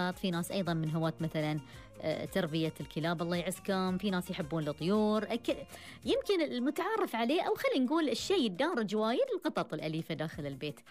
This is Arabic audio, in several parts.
الحيوانات، في ناس أيضا من هواة مثلا تربية الكلاب الله يعزكم، في ناس يحبون الطيور، يمكن المتعارف عليه أو خلينا نقول الشيء الدارج وايد القطط الأليفة داخل البيت.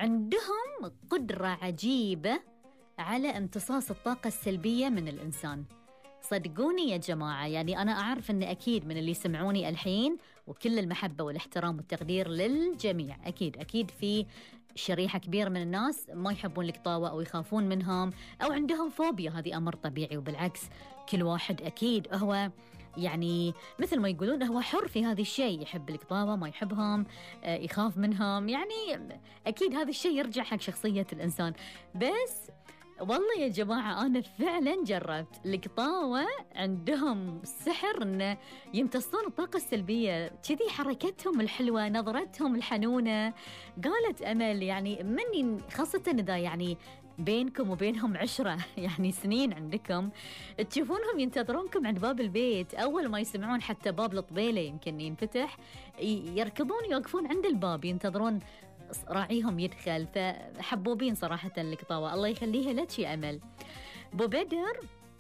عندهم قدرة عجيبة على امتصاص الطاقة السلبية من الإنسان. صدقوني يا جماعة، يعني أنا أعرف أن أكيد من اللي سمعوني الحين، وكل المحبة والاحترام والتقدير للجميع، أكيد في شريحة كبيرة من الناس ما يحبون القطاوة أو يخافون منهم أو عندهم فوبيا. هذه أمر طبيعي، وبالعكس كل واحد أكيد هو يعني مثل ما يقولون هو حر في هذا الشيء، يحب القطاوة ما يحبهم، يخاف منهم، يعني أكيد هذا الشيء يرجع حق شخصية الإنسان. بس والله يا جماعة أنا فعلا جربت القطاوة، عندهم سحر إنه يمتصون الطاقة السلبية، كذي حركتهم الحلوة، نظرتهم الحنونة. قالت أمل يعني مني خاصة إذا يعني بينكم وبينهم عشرة يعني سنين عندكم، تشوفونهم ينتظرونكم عند باب البيت، أول ما يسمعون حتى باب الطبيلة يمكن ينفتح يركضون يوقفون عند الباب ينتظرون راعيهم يدخل. فحبوبين صراحة القطاوة، الله يخليها لك يا أمل. بو بدر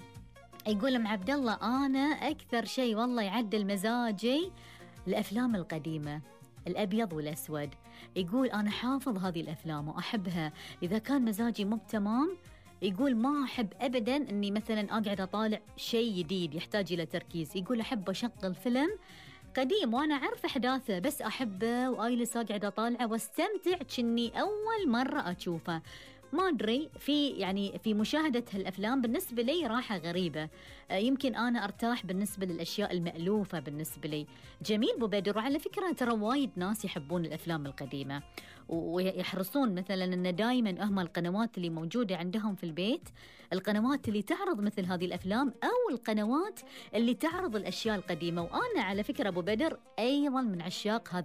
يقول أم عبد الله أنا أكثر شيء والله يعدل مزاجي الأفلام القديمة الأبيض والأسود. يقول أنا حافظ هذه الأفلام وأحبها، إذا كان مزاجي مو تمام يقول ما أحب أبدا أني مثلا أقعد أطالع شيء جديد يحتاج إلى تركيز. يقول أحب أشغل فيلم قديم وأنا عارف أحداثه بس أحبه وآيلس أقعد أطالعه واستمتع كني أول مرة أشوفه. ما أدري في مشاهدة هالأفلام بالنسبة لي راحة غريبة، يمكن أنا أرتاح بالنسبة للأشياء المألوفة بالنسبة لي. جميل بو بدر. وعلى فكرة ترى وايد ناس يحبون الأفلام القديمة ويحرصون مثلا أن دائما هم القنوات اللي موجودة عندهم في البيت القنوات اللي تعرض مثل هذه الأفلام أو القنوات اللي تعرض الأشياء القديمة. وأنا على فكرة أبو بدر أيضا من عشاق هذه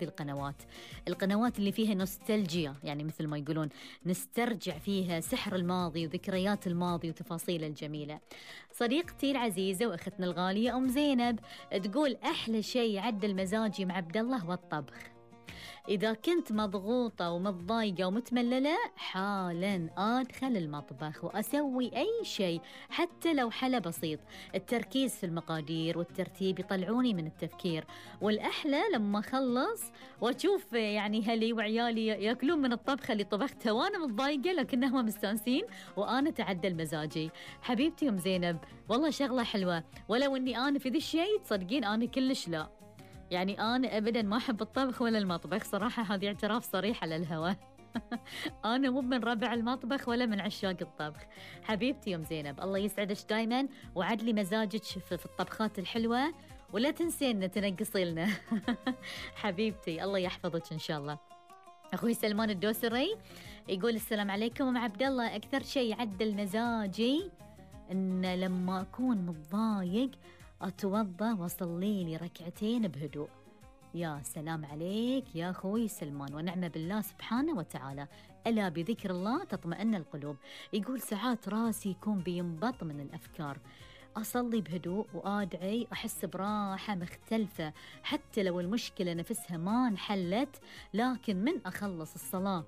القنوات اللي فيها نوستالجيا، يعني مثل ما يقولون نسترجع فيها سحر الماضي وذكريات الماضي وتفاصيله الجميلة. صديقتي العزيزة وأختنا الغالية أم زينب تقول أحلى شيء عدل مزاجي مع عبد الله هو الطبخ. إذا كنت مضغوطة ومتضايقة ومتمللة حالا أدخل المطبخ وأسوي أي شيء حتى لو حلا بسيط. التركيز في المقادير والترتيب يطلعوني من التفكير، والأحلى لما أخلص وأشوف يعني هلي وعيالي يأكلون من الطبخة اللي طبختها وأنا متضايقة لكنهم مستانسين وأنا تعدل مزاجي. حبيبتي أم زينب والله شغلة حلوة، ولو أني أنا في ذي الشيء تصدقين أنا كلش لا، يعني أنا أبداً ما أحب الطبخ ولا المطبخ صراحة، هذه اعتراف صريح على الهواء. أنا مو من ربع المطبخ ولا من عشاق الطبخ. حبيبتي يوم زينب الله يسعدش دايماً وعدلي مزاجك في الطبخات الحلوة ولا تنسين تنقصي لنا. حبيبتي الله يحفظك إن شاء الله. أخوي سلمان الدوسري يقول السلام عليكم أم عبد الله، أكثر شيء يعدل مزاجي إن لما أكون متضايق أتوضأ وأصلي لي ركعتين بهدوء. يا سلام عليك يا أخوي سلمان، ونعم بالله سبحانه وتعالى، ألا بذكر الله تطمئن القلوب. يقول ساعات راسي يكون بينبط من الأفكار، أصلي بهدوء وأدعي أحس براحة مختلفة حتى لو المشكلة نفسها ما انحلت، لكن من أخلص الصلاة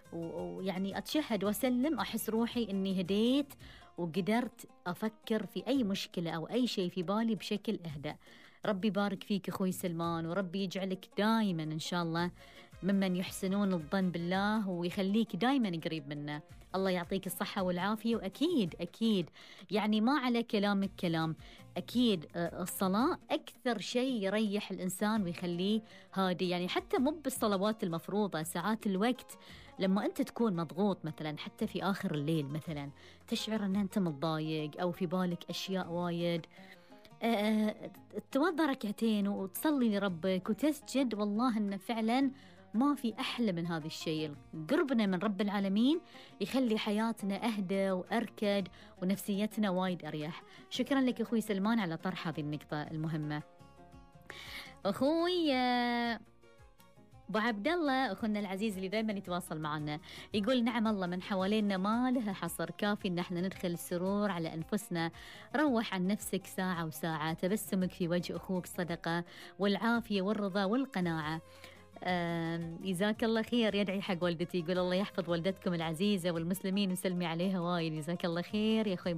ويعني أتشهد وأسلم أحس روحي أني هديت وقدرت أفكر في أي مشكلة أو أي شيء في بالي بشكل أهدأ. ربي بارك فيك أخوي سلمان، وربي يجعلك دائما إن شاء الله ممن يحسنون الظن بالله ويخليك دائما قريب منه. الله يعطيك الصحة والعافية. وأكيد يعني ما على كلامك كلام، أكيد الصلاة أكثر شيء يريح الإنسان ويخليه هادي، يعني حتى مو بالصلوات المفروضة، ساعات الوقت لما أنت تكون مضغوط مثلا حتى في آخر الليل مثلا تشعر أن أنت متضايق أو في بالك أشياء وايد، توضأ ركعتين وتصلي لربك وتسجد، والله إنه فعلا ما في أحلى من هذا الشيء. قربنا من رب العالمين يخلي حياتنا أهدى وأركد ونفسيتنا وايد أريح. شكرا لك أخوي سلمان على طرح هذه النقطة المهمة. أخوي أبو عبد الله أخونا العزيز اللي دائما يتواصل معنا يقول نعم الله من حوالينا ما لها حصر، كافي إن احنا ندخل السرور على أنفسنا. روح عن نفسك ساعة وساعة، تبسمك في وجه أخوك صدقة، والعافية والرضا والقناعة. جزاك الله خير. يدعي حق والدتي يقول الله يحفظ والدتكم العزيزة والمسلمين وسلمي عليها وايد. جزاك الله خير يا أخوي